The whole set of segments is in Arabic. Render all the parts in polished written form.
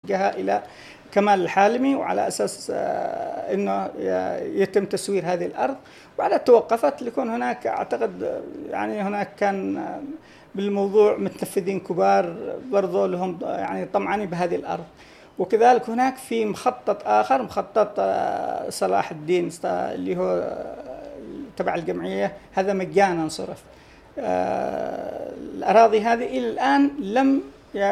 توجهها إلى كمال الحالمي، وعلى أساس أنه يتم تسوير هذه الأرض. وبعدها توقفت ليكون هناك أعتقد يعني هناك كان بالموضوع متنفذين كبار برضو لهم يعني طمعانين بهذه الأرض. وكذلك هناك في مخطط آخر، مخطط صلاح الدين اللي هو تبع الجمعية، هذا مجانا صرف. الأراضي هذه إلى الآن لم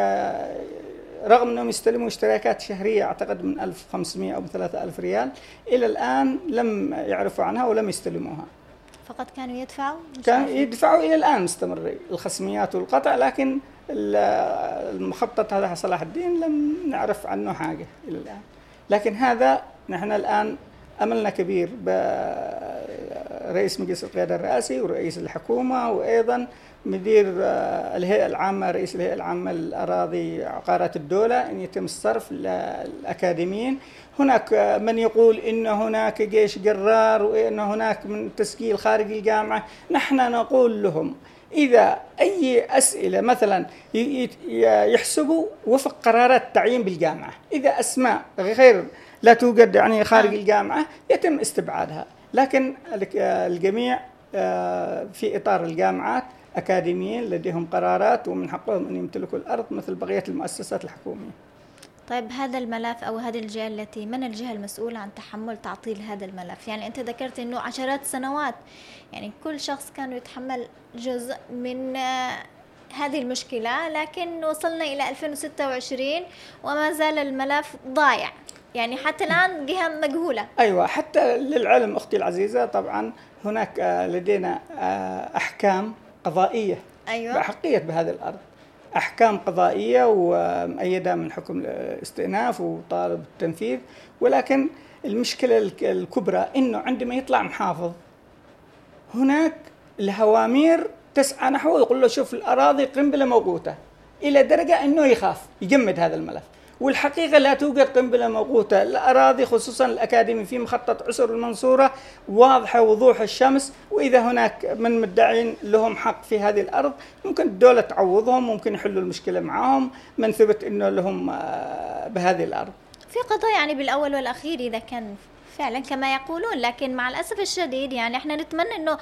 رغم أنهم يستلموا اشتراكات شهرية أعتقد من 1500 أو 3000 ريال، إلى الآن لم يعرفوا عنها ولم يستلموها. فقط كانوا يدفعوا؟ كانوا يدفعوا إلى الآن مستمر الخصميات والقطع، لكن المخطط هذا صلاح الدين لم نعرف عنه حاجة إلى الآن. لكن هذا نحن الآن أملنا كبير برئيس مجلس القيادة الرئاسي ورئيس الحكومة، وأيضا مدير الهيئة العامة، رئيس الهيئة العامة للأراضي عقارات الدولة، أن يتم الصرف للأكاديميين. هناك من يقول إن هناك جيش جرار وإن هناك من تسجيل خارج الجامعة. نحن نقول لهم إذا أي أسئلة مثلا يحسبوا وفق قرارات تعيين بالجامعة، إذا أسماء غير لا توجد يعني خارج الجامعة يتم استبعادها. لكن الجميع في إطار الجامعات أكاديميين لديهم قرارات ومن حقهم أن يمتلكوا الأرض مثل بقية المؤسسات الحكومية. طيب هذا الملف أو هذه الجهة من الجهة المسؤولة عن تحمل تعطيل هذا الملف؟ يعني أنت ذكرت أنه عشرات السنوات، يعني كل شخص كان يتحمل جزء من هذه المشكلة، لكن وصلنا إلى 2026 وما زال الملف ضايع، يعني حتى الآن جهة مجهولة. أيوة، حتى للعلم أختي العزيزة طبعا هناك لدينا أحكام قضائية بأحقية بهذه الأرض، أحكام قضائية ومؤيدة من حكم الاستئناف وطالب التنفيذ. ولكن المشكلة الكبرى إنه عندما يطلع محافظ هناك الهوامير تسعى نحوه، يقول له شوف الأراضي قنبلة موقوتة، إلى درجة إنه يخاف يجمد هذا الملف. والحقيقة لا توجد قنبلة موقوتة. الأراضي خصوصا الأكاديمي في مخطط عسر المنصورة واضحة وضوح الشمس، وإذا هناك من مدعين لهم حق في هذه الأرض ممكن الدولة تعوضهم، ممكن يحلوا المشكلة معهم من ثبت إنه لهم بهذه الأرض. في قضايا يعني بالأول والأخير إذا كان فعلا كما يقولون، لكن مع الأسف الشديد يعني احنا نتمنى انه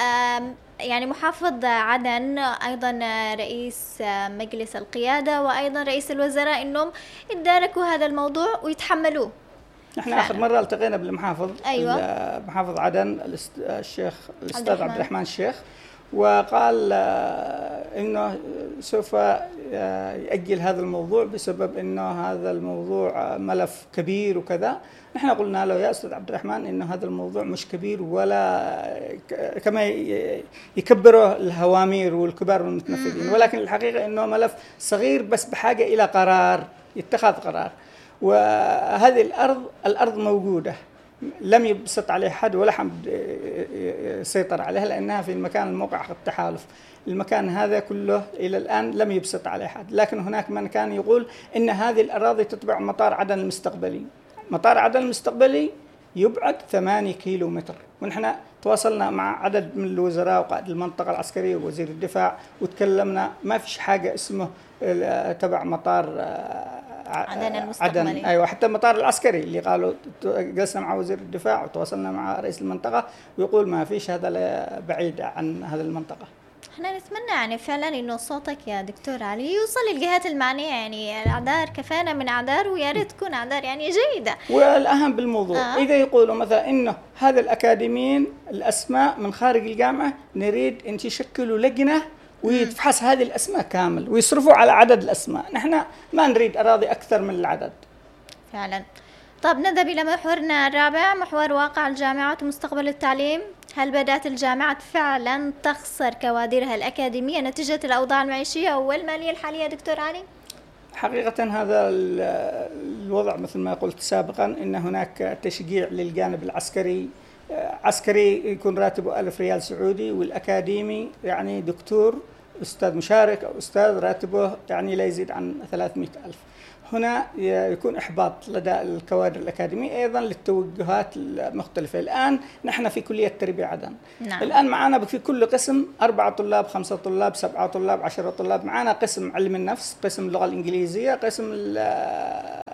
يعني محافظ عدن، ايضا رئيس مجلس القيادة وايضا رئيس الوزراء انهم يتداركوا هذا الموضوع ويتحملوه. نحن اخر مرة التقينا بالمحافظ. أيوة. محافظ عدن الشيخ الاستاذ عبد الرحمن الشيخ، وقال انه سوف يأجل هذا الموضوع بسبب انه هذا الموضوع ملف كبير وكذا. نحن قلنا له يا أستاذ عبد الرحمن إنه هذا الموضوع مش كبير ولا كما يكبره الهوامير والكبار والمتنفذين، ولكن الحقيقة إنه ملف صغير بس بحاجة إلى قرار، يتخذ قرار. وهذه الأرض موجودة، لم يبسط عليه حد ولا حد يسيطر عليها، لأنها في الموقع التحالف. المكان هذا كله إلى الآن لم يبسط عليه حد. لكن هناك من كان يقول إن هذه الأراضي تتبع مطار عدن المستقبلي. مطار عدن المستقبلي يبعد 8 كيلومتر، ونحن تواصلنا مع عدد من الوزراء وقائد المنطقة العسكرية ووزير الدفاع وتكلمنا، ما فيش حاجة اسمه تبع مطار عدن المستقبلي. أيوة، حتى المطار العسكري اللي قالوا جلسنا مع وزير الدفاع وتواصلنا مع رئيس المنطقة ويقول ما فيش، هذا بعيد عن هذه المنطقة. احنا نتمنى يعني فعلا انه صوتك يا دكتور علي يوصل للجهات المعنية، يعني الاعذار كفانا من اعذار، ويا ريت تكون اعذار يعني جيدة. والاهم بالموضوع اذا يقولوا مثلا انه هذا الاكاديميين الاسماء من خارج الجامعة، نريد ان تشكلوا لجنة ويتفحص هذه الاسماء كامل ويصرفوا على عدد الاسماء. نحن ما نريد اراضي اكثر من العدد فعلا. طب نذهب الى محورنا الرابع، محور واقع الجامعات ومستقبل التعليم. هل بدأت الجامعات فعلا تخسر كوادرها الأكاديمية نتيجة الأوضاع المعيشية والمالية الحالية دكتور علي؟ حقيقة هذا الوضع مثل ما قلت سابقا، إن هناك تشجيع للجانب العسكري. عسكري يكون راتبه 1000 ريال سعودي، والأكاديمي يعني دكتور أستاذ مشارك أو أستاذ راتبه يعني لا يزيد عن 300,000. هنا يكون إحباط لدى الكوادر الأكاديمية أيضا للتوجهات المختلفة. الآن نحن في كلية تربية عدن. نعم. الآن معنا في كل قسم 4 طلاب، 5 طلاب، 7 طلاب، 10 طلاب. معنا قسم علم النفس، قسم اللغة الإنجليزية، قسم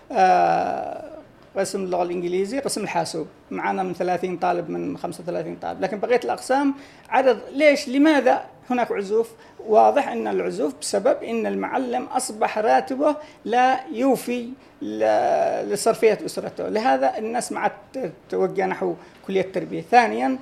قسم اللغة الإنجليزية، قسم الحاسوب، معنا من 30 طالب من 35 طالب، لكن بقية الأقسام عدد. ليش؟ لماذا هناك عزوف؟ واضح أن العزوف بسبب أن المعلم أصبح راتبه لا يوفي لصرفية أسرته، لهذا الناس ما عاد توجه نحو كلية التربية. ثانيا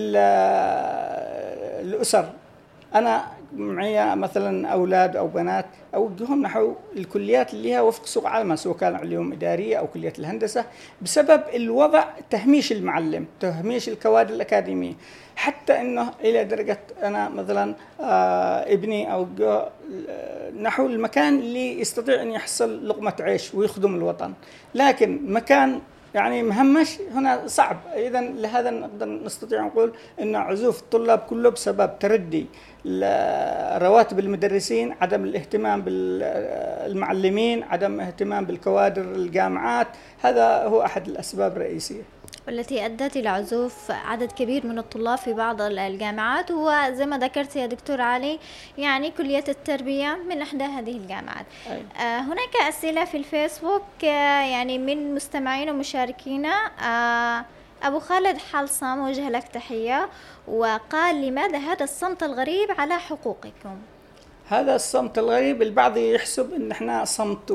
الأسر، أنا معي مثلا أولاد أو بنات أوجههم نحو الكليات اللي هي وفق سوق العمل، سواء كان علوم إدارية أو كلية الهندسة، بسبب الوضع تهميش المعلم، تهميش الكوادر الأكاديمية، حتى إنه إلى درجة أنا مثلا ابني أوجه نحو المكان اللي يستطيع أن يحصل لقمة عيش ويخدم الوطن، لكن مكان يعني مهمش هنا صعب. إذا لهذا نقدر نستطيع نقول أن عزوف الطلاب كله بسبب تردي رواتب المدرسين، عدم الاهتمام بالمعلمين، عدم اهتمام بالكوادر الجامعات، هذا هو أحد الأسباب الرئيسية والتي أدت إلى عزوف عدد كبير من الطلاب في بعض الجامعات. وزي ما ذكرت يا دكتور علي، يعني كلية التربية من إحدى هذه الجامعات. هناك أسئلة في الفيسبوك يعني من مستمعين ومشاركين. أبو خالد حلصام وجه لك تحية وقال: لماذا هذا الصمت الغريب على حقوقكم؟ هذا الصمت الغريب، البعض يحسب ان احنا صمت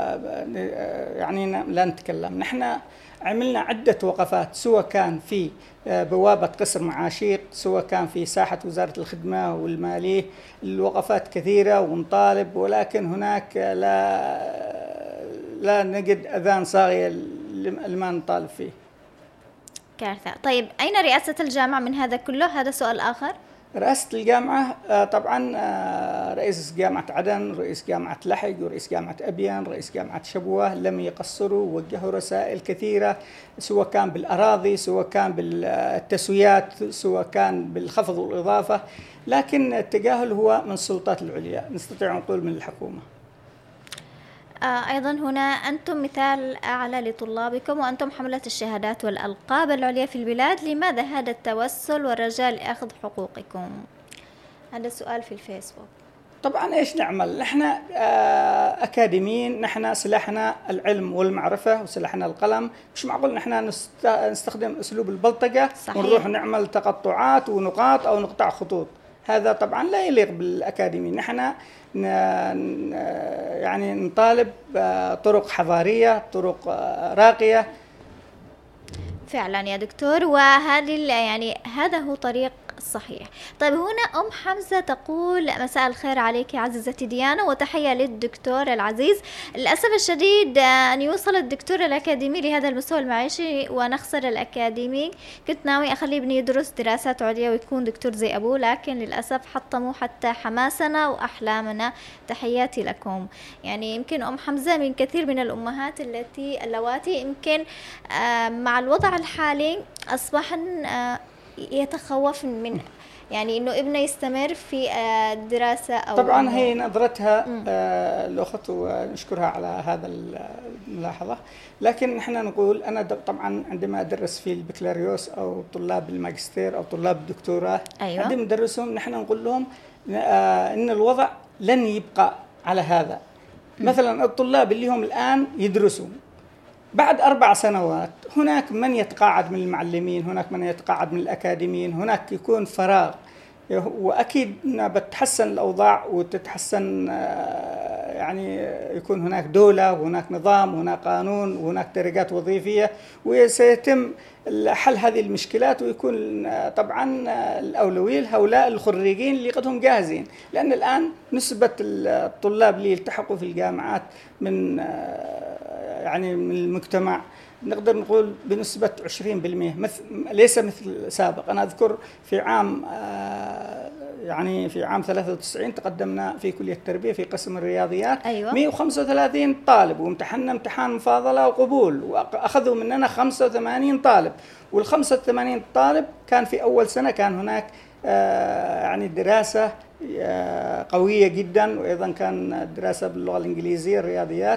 يعني لا نتكلم. نحن عملنا عدة وقفات، سواء كان في بوابة قصر معاشيق، سواء كان في ساحة وزارة الخدمة والمالية، الوقفات كثيرة ونطالب، ولكن هناك لا نجد أذان صاغية لما نطالب فيه. كارثة. طيب أين رئاسة الجامعة من هذا كله؟ هذا سؤال آخر. رئاسة الجامعة طبعا رئيس جامعة عدن، رئيس جامعة لحج، ورئيس جامعة أبيان، رئيس جامعة شبوة لم يقصروا، ووجهوا رسائل كثيرة، سواء كان بالأراضي، سواء كان بالتسويات، سواء كان بالخفض والإضافة، لكن التجاهل هو من السلطات العليا، نستطيع نقول من الحكومة. أيضا هنا أنتم مثال أعلى لطلابكم، وأنتم حملة الشهادات والألقاب العليا في البلاد، لماذا هذا التوسل والرجاء لأخذ حقوقكم؟ هذا السؤال في الفيسبوك. طبعا إيش نعمل؟ نحن أكاديميين، نحن سلاحنا العلم والمعرفة وسلاحنا القلم، مش معقول نحن نستخدم أسلوب البلطجة. صحيح. ونروح نعمل تقطعات ونقاط أو نقطع خطوط، هذا طبعا لا يليق بالأكاديميين. نحن يعني نطالب طرق حضارية، طرق راقية. فعلا يا دكتور، وهذه يعني هذا هو طريق صحيح. طيب هنا حمزة تقول: مساء الخير عليك عزيزتي ديانا، وتحية للدكتور العزيز. للأسف الشديد أن يوصل الدكتور الأكاديمي لهذا المستوى المعيشي ونخسر الأكاديمي. كنت ناوي أخليه ابني يدرس دراسات عليا ويكون دكتور زي أبوه، لكن للأسف حطموا حتى حماسنا وأحلامنا. تحياتي لكم. يعني يمكن حمزة من كثير من الأمهات اللواتي يمكن مع الوضع الحالي أصبحن يتخوف من يعني إنه ابنه يستمر في الدراسة أو طبعا هي نظرتها الأخت ونشكرها على هذا الملاحظة، لكن نحن نقول أنا طبعا عندما أدرس في البكالوريوس أو طلاب الماجستير أو طلاب الدكتوراه، أيوة. عندما ندرسهم نحن نقول لهم إن الوضع لن يبقى على هذا. مثلا الطلاب اللي هم الآن يدرسوا، بعد 4 سنوات هناك من يتقاعد من المعلمين، هناك من يتقاعد من الأكاديميين، هناك يكون فراغ، وأكيد بتحسن الأوضاع وتتحسن، يعني يكون هناك دولة وهناك نظام وهناك قانون وهناك درجات وظيفية، وسيتم حل هذه المشكلات، ويكون طبعا الأولوية لهؤلاء الخريجين اللي قدهم جاهزين، لأن الآن نسبة الطلاب اللي يلتحقوا في الجامعات من يعني من المجتمع نقدر نقول بنسبة 20%، ليس مثل سابق. أنا أذكر في عام يعني في عام 93 تقدمنا في كلية التربية في قسم الرياضيات. أيوة. 135 طالب، وامتحنا امتحان مفاضلة وقبول، وأخذوا مننا 85 طالب، وال85 طالب كان في أول سنة كان هناك يعني دراسة قوية جدا، وأيضا كان دراسة باللغة الإنجليزية الرياضيات،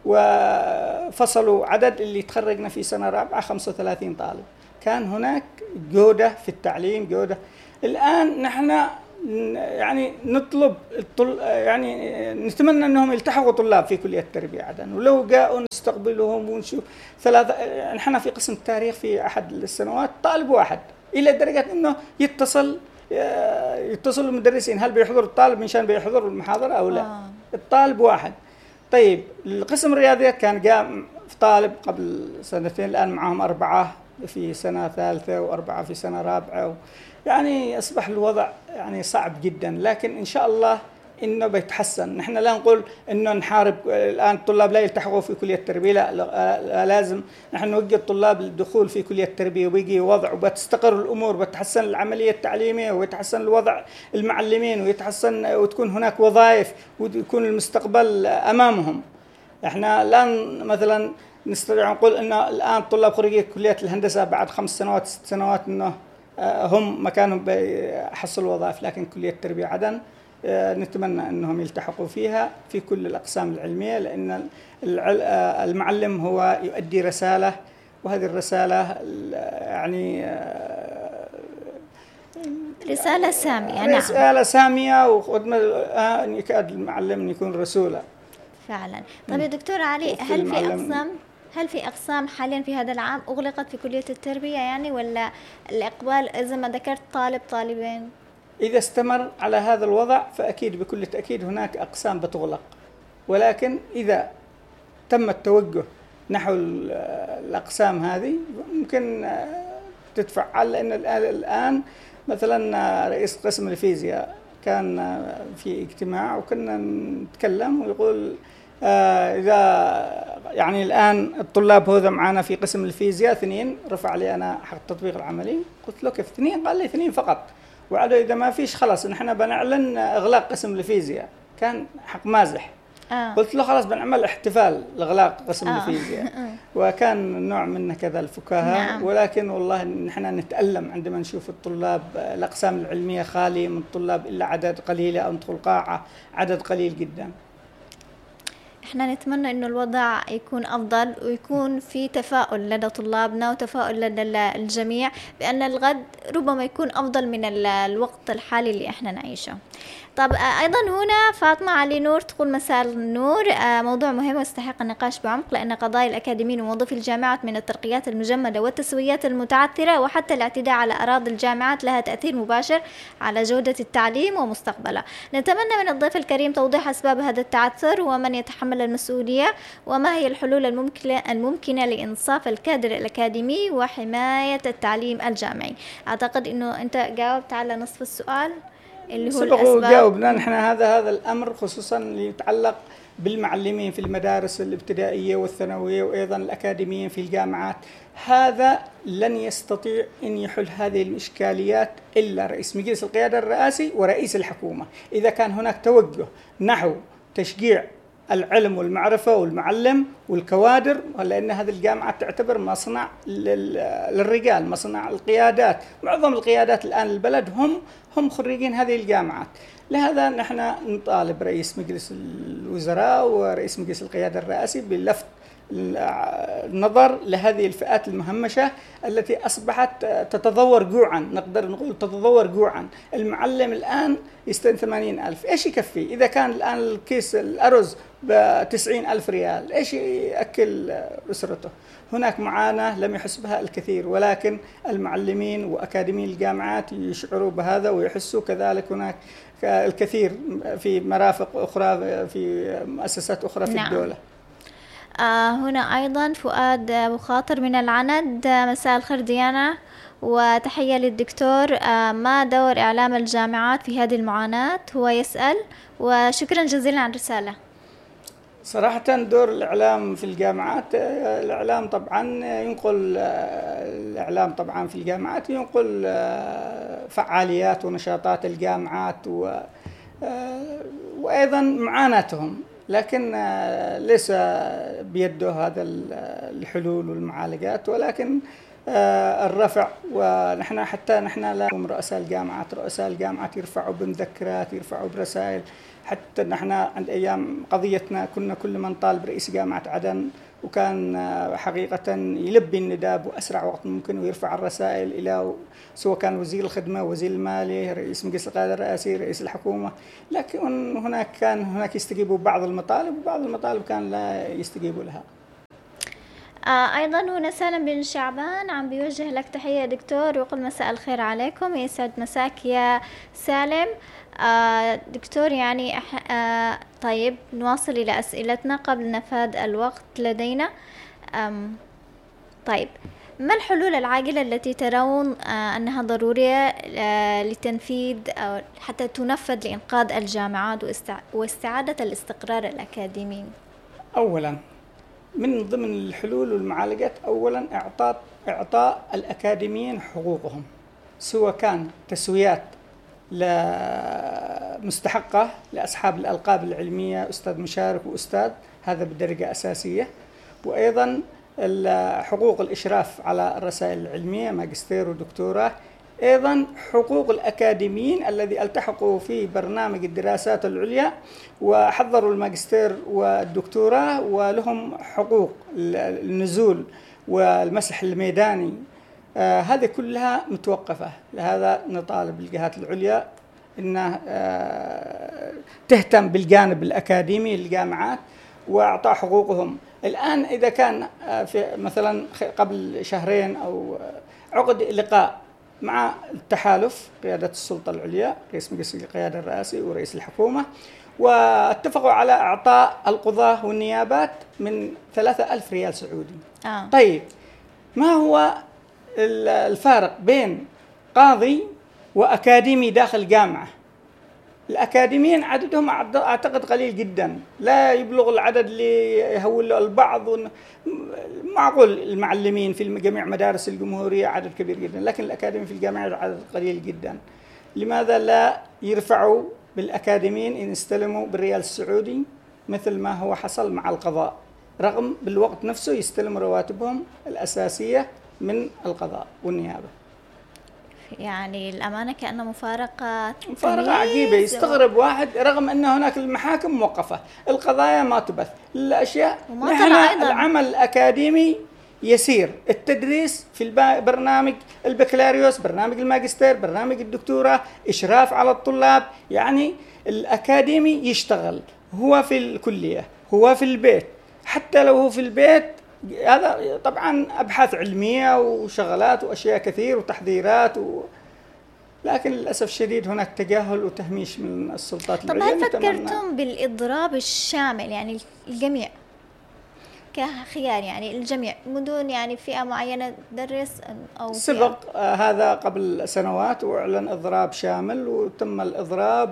وفصلوا عدد اللي تخرجنا في سنة رابعة 35 طالب. كان هناك جودة في التعليم، جودة. الآن نحن يعني نطلب يعني نتمنى أنهم يلتحقوا طلاب في كلية التربية عدن، ولو جاءوا نستقبلهم ونشوف ثلاثة. نحن في قسم التاريخ في أحد السنوات طالب واحد، إلى درجة أنه يتصل المدرسين هل بيحضر الطالب من شان بيحضر المحاضرة أو لا. الطالب واحد. طيب القسم الرياضيات كان جاء طالب قبل سنتين، الآن معهم 4 في سنة ثالثة و4 في سنة رابعة، يعني أصبح الوضع يعني صعب جدا، لكن إن شاء الله إنه بيتحسن. نحن لا نقول إنه نحارب الآن الطلاب لا يلتحقوا في كلية التربية، لا لازم نحن نوجه الطلاب للدخول في كلية التربية، وبيجي وضع وبتستقر الأمور، بتحسن العملية التعليمية ويتحسن الوضع المعلمين ويتحسن وتكون هناك وظائف ويكون المستقبل أمامهم. احنا الآن مثلا نستطيع نقول إنه الآن طلاب خريجي كلية الهندسة بعد 5 سنوات 6 سنوات إنه هم مكانهم بيحصلوا وظائف، لكن كلية التربية عدن نتمنى أنهم يلتحقوا فيها في كل الأقسام العلمية، لأن المعلم هو يؤدي رسالة، وهذه الرسالة يعني رسالة سامية. رسالة سامية، وخدمة يكاد المعلم أن يكون رسولا فعلا. طيب يا دكتور علي، هل في أقسام حاليا في هذا العام أغلقت في كلية التربية يعني، ولا الإقبال إذا ما ذكرت طالبين؟ إذا استمر على هذا الوضع فأكيد بكل تأكيد هناك أقسام بتغلق، ولكن إذا تم التوجه نحو الأقسام هذه ممكن تتفعل. لأن الآن مثلا رئيس قسم الفيزياء كان في اجتماع وكنا نتكلم ويقول إذا يعني الآن الطلاب هذا معنا في قسم الفيزياء 2، رفع لي أنا حق التطبيق العملي، قلت له كيف 2؟ قال لي 2 فقط، وعلى إذا ما فيش خلاص نحن بنعلن إغلاق قسم الفيزياء. كان حق مازح. قلت له خلاص بنعمل احتفال لإغلاق قسم الفيزياء. وكان نوع من كذا الفكاهة. نعم. ولكن والله نحن نتألم عندما نشوف الطلاب الأقسام العلمية خالية من الطلاب إلا عدد قليل، أو ندخل قاعة عدد قليل جدا. احنا نتمنى انه الوضع يكون افضل، ويكون في تفاؤل لدى طلابنا وتفاؤل لدى الجميع بان الغد ربما يكون افضل من الوقت الحالي اللي احنا نعيشه. طب ايضا هنا فاطمة علي نور تقول مساء النور، موضوع مهم ويستحق النقاش بعمق، لان قضايا الاكاديميين وموظفي الجامعات من الترقيات المجمدة والتسويات المتعثرة وحتى الاعتداء على اراضي الجامعات لها تأثير مباشر على جودة التعليم ومستقبلها. نتمنى من الضيف الكريم توضيح اسباب هذا التعثر ومن يتحمل المسؤولية، وما هي الحلول الممكنة لإنصاف الكادر الأكاديمي وحماية التعليم الجامعي. أعتقد أنه أنت جاوبت على نصف السؤال اللي هو الأسباب. جاوبنا نحن هذا الأمر خصوصا اللي يتعلق بالمعلمين في المدارس الابتدائية والثانوية وأيضا الأكاديميين في الجامعات. هذا لن يستطيع أن يحل هذه الإشكاليات إلا رئيس مجلس القيادة الرئاسي ورئيس الحكومة. إذا كان هناك توجه نحو تشجيع العلم والمعرفة والمعلم والكوادر، لأن هذه الجامعة تعتبر مصنع للرجال، مصنع القيادات. معظم القيادات الآن البلد هم خريجين هذه الجامعات. لهذا نحن نطالب رئيس مجلس الوزراء ورئيس مجلس القيادة الرئاسي بلفت النظر لهذه الفئات المهمشة التي أصبحت تتضور جوعا، نقدر نقول تتضور جوعا. المعلم الآن يستلم 80,000، إيش يكفي؟ إذا كان الآن الكيس الأرز ب90,000 ريال، إيش يأكل أسرته؟ هناك معاناة لم يحس بها الكثير، ولكن المعلمين وأكاديميين الجامعات يشعروا بهذا ويحسوا كذلك. هناك الكثير في مرافق أخرى في مؤسسات أخرى في الدولة. هنا أيضا فؤاد أبو خاطر من العند، مساء الخير ديانا وتحية للدكتور. ما دور إعلام الجامعات في هذه المعاناة؟ هو يسأل، وشكرا جزيلا على الرسالة. صراحة دور الإعلام في الجامعات، الإعلام طبعا ينقل، الإعلام طبعا في الجامعات ينقل فعاليات ونشاطات الجامعات وأيضا معاناتهم، لكن ليس بيده هذا الحلول والمعالجات، ولكن الرفع. ونحن حتى نحن لا رؤساء الجامعات يرفعوا بمذكرات، يرفعوا برسائل. حتى نحن عند أيام قضيتنا كنا كل من طالب رئيس جامعة عدن، وكان حقيقة يلبي النداء بأسرع وقت ممكن ويرفع الرسائل إلى سواء كان وزير الخدمة، وزير المالية، رئيس مجلس القيادة الرئاسي، رئيس الحكومة. لكن هناك يستجيبوا بعض المطالب، وبعض المطالب كان لا يستجيبوا لها. أيضا هنا سالم بن شعبان عم بيوجه لك تحية دكتور، ويقول مساء الخير عليكم. يسعد مساك يا سالم. دكتور يعني طيب نواصل إلى أسئلتنا قبل نفاد الوقت لدينا. طيب، ما الحلول العاجلة التي ترون أنها ضرورية لتنفيذ أو حتى تنفذ لإنقاذ الجامعات واستعادة الاستقرار الأكاديمي؟ أولا من ضمن الحلول والمعالجات، أولا إعطاء الأكاديميين حقوقهم، سواء كان تسويات مستحقة لأصحاب الألقاب العلمية، أستاذ مشارك وأستاذ، هذا بدرجة أساسية. وأيضا حقوق الإشراف على الرسائل العلمية ماجستير ودكتوراه. أيضا حقوق الأكاديميين الذي التحقوا في برنامج الدراسات العليا وحضروا الماجستير والدكتوراه ولهم حقوق النزول والمسح الميداني، هذه كلها متوقفة. لهذا نطالب الجهات العليا أنها تهتم بالجانب الأكاديمي للجامعات وإعطاء حقوقهم. الآن إذا كان في مثلا قبل شهرين أو عقد لقاء مع التحالف قيادة السلطة العليا، رئيس مجلس القيادة الرئاسي ورئيس الحكومة، واتفقوا على إعطاء القضاة والنيابات من 3000 ريال سعودي. طيب، ما هو الفارق بين قاضي وأكاديمي داخل جامعة؟ الأكاديميين عددهم أعتقد قليل جدا، لا يبلغ العدد اللي يهول البعض. معقول المعلمين في جميع مدارس الجمهورية عدد كبير جدا، لكن الأكاديمي في الجامعة عدد قليل جدا. لماذا لا يرفعوا بالأكاديميين إن استلموا بالريال السعودي مثل ما هو حصل مع القضاء، رغم بالوقت نفسه يستلم رواتبهم الأساسية من القضاء والنيابة؟ يعني الأمانة كأنه مفارقة عجيبة، يستغرب واحد، رغم أن هناك المحاكم موقفة، القضايا ما تبث، الأشياء. نحن العمل الأكاديمي يسير، التدريس في برنامج البكالوريوس، برنامج الماجستير، برنامج الدكتوراه، إشراف على الطلاب. يعني الأكاديمي يشتغل، هو في الكلية، هو في البيت، حتى لو هو في البيت هذا طبعا أبحاث علمية وشغلات وأشياء كثير وتحذيرات لكن للأسف الشديد هناك تجاهل وتهميش من السلطات العليا. طب هل فكرتم بالإضراب الشامل، يعني الجميع كخيار، يعني الجميع بدون يعني فئة معينة تدرس أو سبق هذا قبل سنوات وأعلن إضراب شامل وتم الإضراب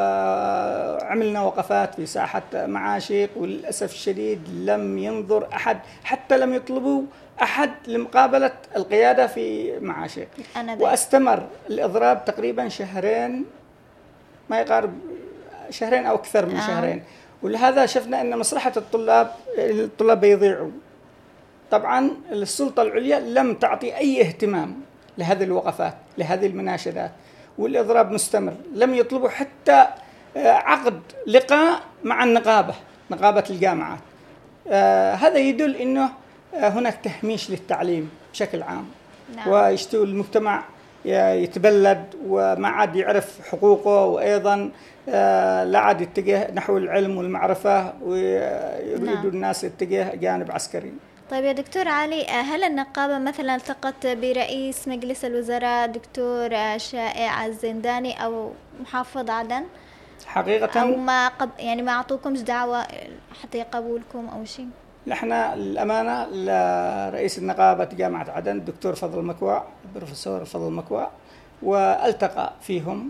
وعملنا وقفات في ساحة معاشيق، وللأسف الشديد لم ينظر أحد، حتى لم يطلبوا أحد لمقابلة القيادة في معاشيق. واستمر الإضراب تقريبا شهرين، ما يقارب شهرين أو أكثر من شهرين. ولهذا شفنا أن مصلحة الطلاب يضيعوا. طبعا السلطة العليا لم تعطي أي اهتمام لهذه الوقفات، لهذه المناشدات، والإضراب مستمر. لم يطلبوا حتى عقد لقاء مع نقابة الجامعات. هذا يدل أنه هناك تهميش للتعليم بشكل عام. ويشتوي المجتمع يتبلد وما عاد يعرف حقوقه، وأيضا لا عاد يتجه نحو العلم والمعرفة، ويريدوا الناس يتجه جانب عسكري. طيب يا دكتور علي، هل النقابة مثلا التقت برئيس مجلس الوزراء دكتور شائع الزنداني أو محافظ عدن حقيقة، أو يعني ما أعطوكمش دعوة حتى يقبولكم أو شيء؟ نحن الأمانة لرئيس النقابة جامعة عدن الدكتور فضل مكواع، البروفيسور فضل مكواع، والتقى فيهم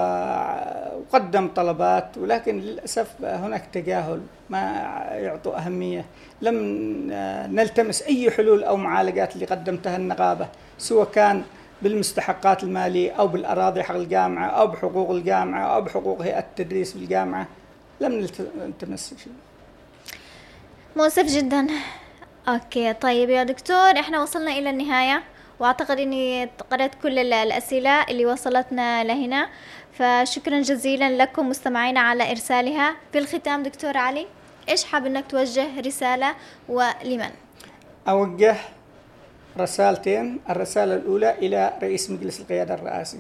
وقدم طلبات، ولكن للأسف هناك تجاهل، ما يعطوا أهمية. لم نلتمس أي حلول أو معالجات اللي قدمتها النقابة، سواء كان بالمستحقات المالية أو بالأراضي حق الجامعة أو بحقوق الجامعة أو بحقوق هيئة التدريس في الجامعة. لم نلتمس شيء. مؤسف جدا. اوكي طيب يا دكتور، احنا وصلنا الى النهاية وأعتقد أني قرأت كل الأسئلة اللي وصلتنا لهنا، فشكرا جزيلا لكم مستمعينا على إرسالها. في الختام دكتور علي، إيش حاب أنك توجه رسالة ولمن؟ أوجه رسالتين. الرسالة الأولى إلى رئيس مجلس القيادة الرئاسي،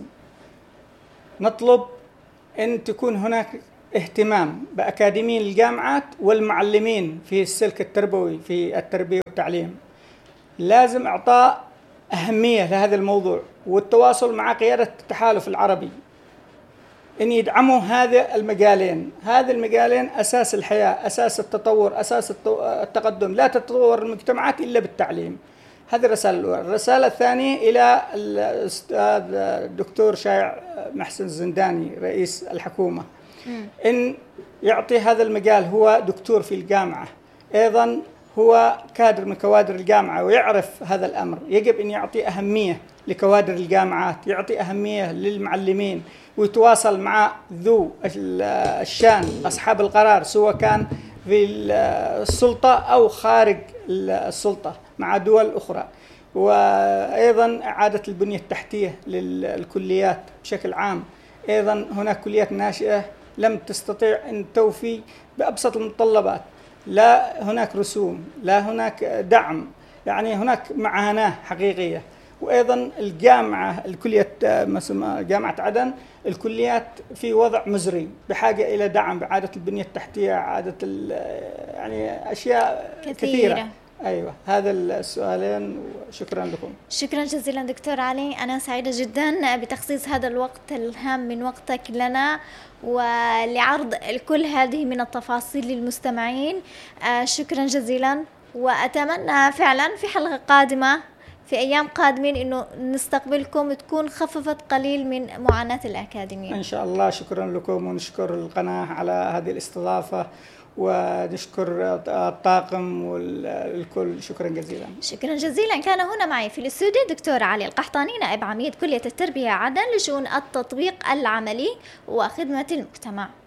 نطلب أن تكون هناك اهتمام بأكاديميين الجامعات والمعلمين في السلك التربوي في التربية والتعليم. لازم إعطاء أهمية لهذا الموضوع، والتواصل مع قيادة التحالف العربي أن يدعموا هذه المجالين أساس الحياة، أساس التطور، أساس التقدم. لا تتطور المجتمعات إلا بالتعليم. هذه الرسالة الأولى. الرسالة الثانية إلى الأستاذ الدكتور شايع محسن الزنداني رئيس الحكومة، إن يعطي هذا المجال. هو دكتور في الجامعة، أيضا هو كادر من كوادر الجامعة ويعرف هذا الأمر. يجب أن يعطي أهمية لكوادر الجامعات، يعطي أهمية للمعلمين، ويتواصل مع ذو الشان أصحاب القرار، سواء كان في السلطة أو خارج السلطة مع دول أخرى. وأيضا إعادة البنية التحتية للكليات بشكل عام. أيضا هناك كليات ناشئة لم تستطيع أن توفي بأبسط المتطلبات، لا هناك رسوم، لا هناك دعم، يعني هناك معاناة حقيقية. وأيضا الجامعة، الكلية جامعة عدن، الكليات في وضع مزري بحاجة إلى دعم بإعادة البنية التحتية، إعادة يعني أشياء كثيرة. أيوة، هذا السؤالين، وشكرا لكم. شكرا جزيلا دكتور علي، أنا سعيدة جدا بتخصيص هذا الوقت الهام من وقتك لنا ولعرض كل هذه من التفاصيل للمستمعين. شكرا جزيلا، وأتمنى فعلا في حلقة قادمة في أيام قادمين إنه نستقبلكم تكون خففت قليل من معاناة الأكاديمية إن شاء الله. شكرا لكم، ونشكر القناة على هذه الاستضافة، ونشكر الطاقم والكل. شكرا جزيلا. شكرا جزيلا. كان هنا معي في الاستوديو دكتور علي القحطاني، نائب عميد كلية التربية عدن لشؤون التطبيق العملي وخدمة المجتمع.